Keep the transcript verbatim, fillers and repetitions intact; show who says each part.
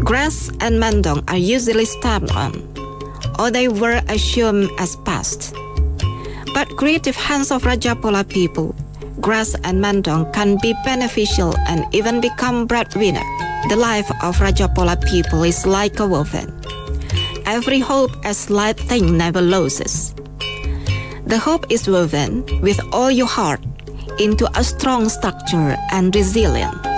Speaker 1: Grass and Mendong are usually stepped on, or they were assumed as past. But creative hands of Rajapola people, Grass and Mendong can be beneficial and even become breadwinner. The life of Rajapola people is like a woven. Every hope a slight thing never loses. The hope is woven with all your heart into a strong structure and resilient.